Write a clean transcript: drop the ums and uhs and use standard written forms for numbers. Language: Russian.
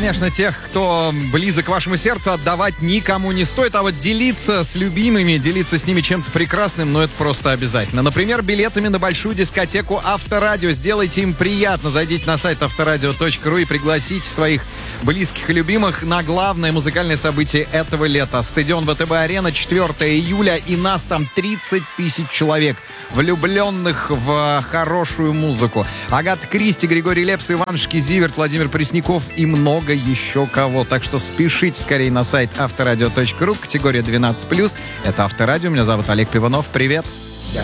конечно, тех, кто близок к вашему сердцу, отдавать никому не стоит, а вот делиться с любимыми, делиться с ними чем-то прекрасным, это просто обязательно. Например, билетами на большую дискотеку Авторадио. Сделайте им приятно. Зайдите на сайт авторадио.ру и пригласите своих близких и любимых на главное музыкальное событие этого лета. Стадион ВТБ-арена, 4 июля, и нас там 30 тысяч человек, влюбленных в хорошую музыку. Агата Кристи, Григорий Лепс, Иван Шкизиверт, Владимир Пресняков и много еще кого. Так что спешите скорее на сайт авторадио.ру, категория 12+. Это Авторадио, меня зовут Олег Пиванов. Привет!